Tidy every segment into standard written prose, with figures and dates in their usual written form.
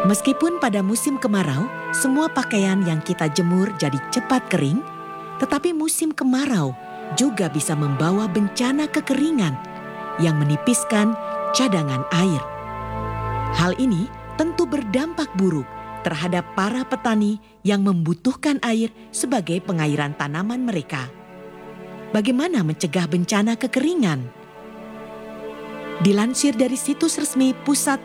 Meskipun pada musim kemarau, semua pakaian yang kita jemur jadi cepat kering, tetapi musim kemarau juga bisa membawa bencana kekeringan yang menipiskan cadangan air. Hal ini tentu berdampak buruk terhadap para petani yang membutuhkan air sebagai pengairan tanaman mereka. Bagaimana mencegah bencana kekeringan? Dilansir dari situs resmi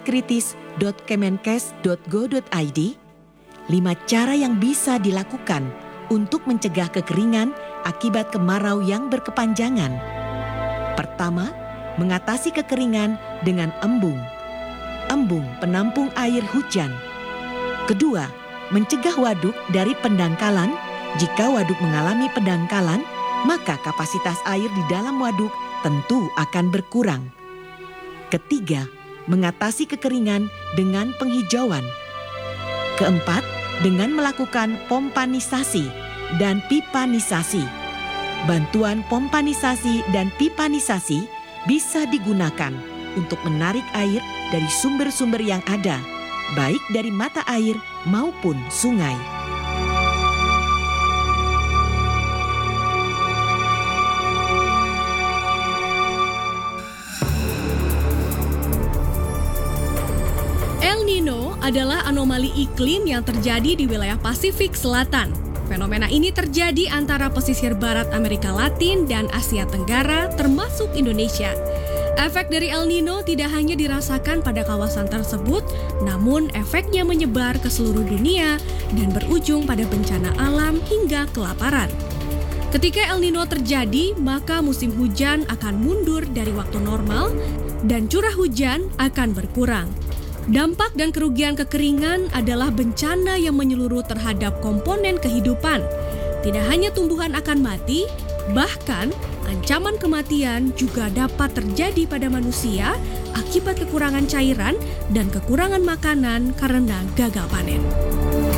pusatkritis.kemenkes.go.id, 5 cara yang bisa dilakukan untuk mencegah kekeringan akibat kemarau yang berkepanjangan. Pertama, mengatasi kekeringan dengan embung. Embung penampung air hujan. Kedua, mencegah waduk dari pendangkalan. Jika waduk mengalami pendangkalan, maka kapasitas air di dalam waduk tentu akan berkurang. Ketiga, mengatasi kekeringan dengan penghijauan. Keempat, dengan melakukan pompanisasi dan pipanisasi. Bantuan pompanisasi dan pipanisasi bisa digunakan untuk menarik air dari sumber-sumber yang ada, baik dari mata air maupun sungai. El Nino adalah anomali iklim yang terjadi di wilayah Pasifik Selatan. Fenomena ini terjadi antara pesisir barat Amerika Latin dan Asia Tenggara, termasuk Indonesia. Efek dari El Nino tidak hanya dirasakan pada kawasan tersebut, namun efeknya menyebar ke seluruh dunia dan berujung pada bencana alam hingga kelaparan. Ketika El Nino terjadi, maka musim hujan akan mundur dari waktu normal dan curah hujan akan berkurang. Dampak dan kerugian kekeringan adalah bencana yang menyeluruh terhadap komponen kehidupan. Tidak hanya tumbuhan akan mati, bahkan ancaman kematian juga dapat terjadi pada manusia akibat kekurangan cairan dan kekurangan makanan karena gagal panen.